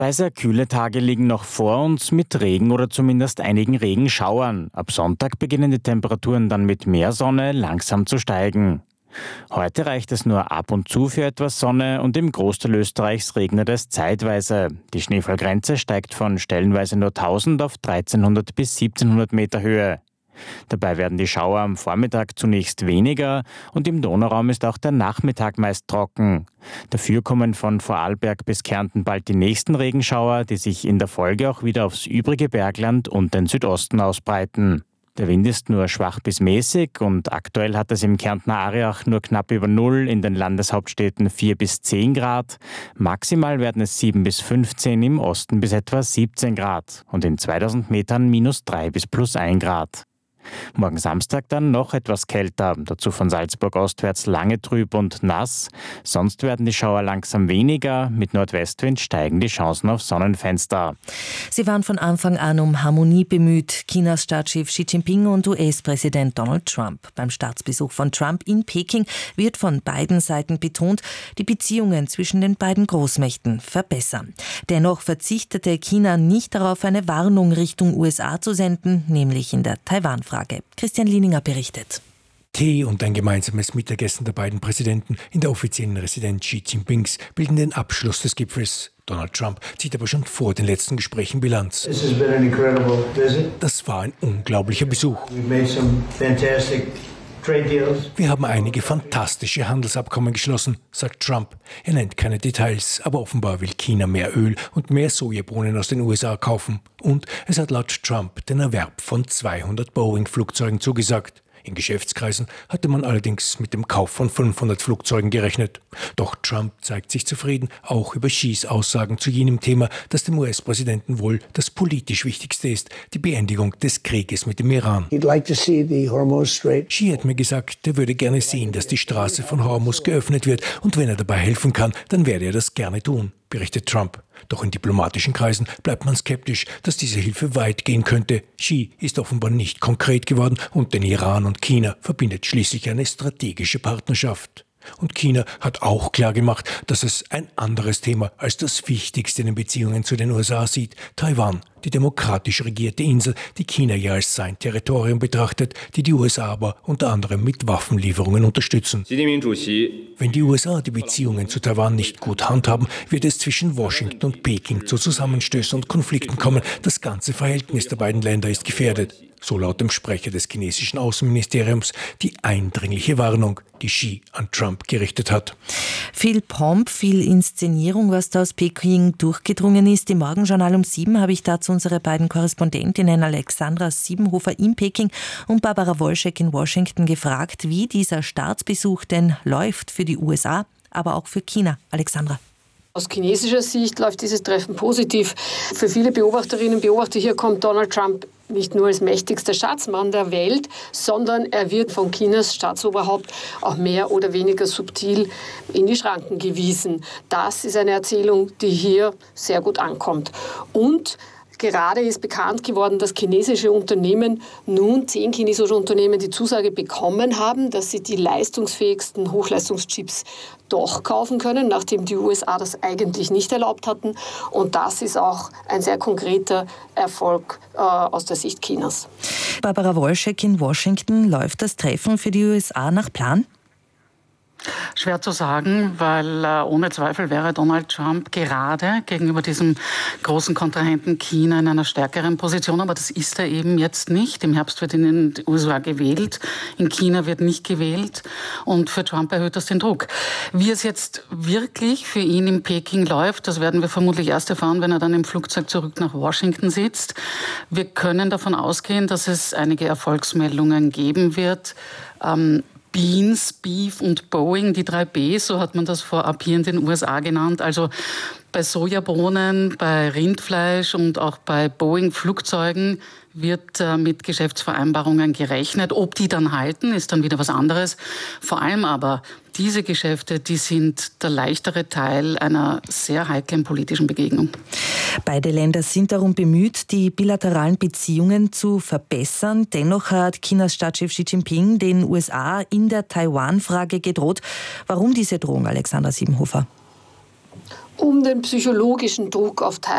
Zwei sehr kühle Tage liegen noch vor uns mit Regen oder zumindest einigen Regenschauern. Ab Sonntag beginnen die Temperaturen dann mit mehr Sonne langsam zu steigen. Heute reicht es nur ab und zu für etwas Sonne und im Großteil Österreichs regnet es zeitweise. Die Schneefallgrenze steigt von stellenweise nur 1000 auf 1300 bis 1700 Meter Höhe. Dabei werden die Schauer am Vormittag zunächst weniger und im Donauraum ist auch der Nachmittag meist trocken. Dafür kommen von Vorarlberg bis Kärnten bald die nächsten Regenschauer, die sich in der Folge auch wieder aufs übrige Bergland und den Südosten ausbreiten. Der Wind ist nur schwach bis mäßig und aktuell hat es im Kärntner Ariach nur knapp über Null, in den Landeshauptstädten 4 bis 10 Grad. Maximal werden es 7 bis 15, im Osten bis etwa 17 Grad und in 2000 Metern minus 3 bis plus 1 Grad. Morgen Samstag dann noch etwas kälter, dazu von Salzburg ostwärts lange trüb und nass. Sonst werden die Schauer langsam weniger, mit Nordwestwind steigen die Chancen auf Sonnenfenster. Sie waren von Anfang an um Harmonie bemüht, Chinas Staatschef Xi Jinping und US-Präsident Donald Trump. Beim Staatsbesuch von Trump in Peking wird von beiden Seiten betont, die Beziehungen zwischen den beiden Großmächten verbessern. Dennoch verzichtete China nicht darauf, eine Warnung Richtung USA zu senden, nämlich in der Taiwan-Frage. Christian Lieninger berichtet. Tee und ein gemeinsames Mittagessen der beiden Präsidenten in der offiziellen Residenz Xi Jinpings bilden den Abschluss des Gipfels. Donald Trump zieht aber schon vor den letzten Gesprächen Bilanz. Das war ein unglaublicher Besuch. Wir haben einige fantastische Handelsabkommen geschlossen, sagt Trump. Er nennt keine Details, aber offenbar will China mehr Öl und mehr Sojabohnen aus den USA kaufen. Und es hat laut Trump den Erwerb von 200 Boeing-Flugzeugen zugesagt. In Geschäftskreisen hatte man allerdings mit dem Kauf von 500 Flugzeugen gerechnet. Doch Trump zeigt sich zufrieden, auch über Xis Aussagen zu jenem Thema, das dem US-Präsidenten wohl das politisch Wichtigste ist, die Beendigung des Krieges mit dem Iran. Xi hat mir gesagt, er würde gerne sehen, dass die Straße von Hormuz geöffnet wird und wenn er dabei helfen kann, dann werde er das gerne tun, berichtet Trump. Doch in diplomatischen Kreisen bleibt man skeptisch, dass diese Hilfe weit gehen könnte. Xi ist offenbar nicht konkret geworden und den Iran und China verbindet schließlich eine strategische Partnerschaft. Und China hat auch klar gemacht, dass es ein anderes Thema als das Wichtigste in den Beziehungen zu den USA sieht: Taiwan, die demokratisch regierte Insel, die China ja als sein Territorium betrachtet, die die USA aber unter anderem mit Waffenlieferungen unterstützen. Wenn die USA die Beziehungen zu Taiwan nicht gut handhaben, wird es zwischen Washington und Peking zu Zusammenstößen und Konflikten kommen. Das ganze Verhältnis der beiden Länder ist gefährdet. So laut dem Sprecher des chinesischen Außenministeriums die eindringliche Warnung, die Xi an Trump gerichtet hat. Viel Pomp, viel Inszenierung, was da aus Peking durchgedrungen ist. Im Morgenjournal um 7 habe ich dazu unsere beiden Korrespondentinnen Alexandra Siebenhofer in Peking und Barbara Wolschek in Washington gefragt, wie dieser Staatsbesuch denn läuft für die USA, aber auch für China. Alexandra. Aus chinesischer Sicht läuft dieses Treffen positiv. Für viele Beobachterinnen und Beobachter hier kommt Donald Trump nicht nur als mächtigster Staatsmann der Welt, sondern er wird von Chinas Staatsoberhaupt auch mehr oder weniger subtil in die Schranken gewiesen. Das ist eine Erzählung, die hier sehr gut ankommt. Und gerade ist bekannt geworden, dass chinesische Unternehmen, nun 10 chinesische Unternehmen, die Zusage bekommen haben, dass sie die leistungsfähigsten Hochleistungschips doch kaufen können, nachdem die USA das eigentlich nicht erlaubt hatten. Und das ist auch ein sehr konkreter Erfolg aus der Sicht Chinas. Barbara Wolschek in Washington, läuft das Treffen für die USA nach Plan? Schwer zu sagen, weil ohne Zweifel wäre Donald Trump gerade gegenüber diesem großen Kontrahenten China in einer stärkeren Position, aber das ist er eben jetzt nicht. Im Herbst wird in den USA gewählt, in China wird nicht gewählt und für Trump erhöht das den Druck. Wie es jetzt wirklich für ihn in Peking läuft, das werden wir vermutlich erst erfahren, wenn er dann im Flugzeug zurück nach Washington sitzt. Wir können davon ausgehen, dass es einige Erfolgsmeldungen geben wird. Beans, Beef und Boeing, die 3 B, so hat man das vorab hier in den USA genannt. Also bei Sojabohnen, bei Rindfleisch und auch bei Boeing-Flugzeugen wird mit Geschäftsvereinbarungen gerechnet. Ob die dann halten, ist dann wieder was anderes. Vor allem aber diese Geschäfte, die sind der leichtere Teil einer sehr heiklen politischen Begegnung. Beide Länder sind darum bemüht, die bilateralen Beziehungen zu verbessern. Dennoch hat Chinas Staatschef Xi Jinping den USA in der Taiwan-Frage gedroht. Warum diese Drohung, Alexandra Siebenhofer? Um den psychologischen Druck auf Taiwan